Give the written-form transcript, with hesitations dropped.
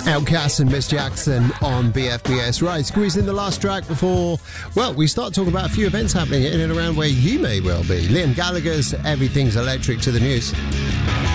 Outcast and Miss Jackson on BFBS. Right, squeeze in the last track before, well, we start talking about a few events happening in and around where you may well be. Liam Gallagher's Everything's Electric to the news.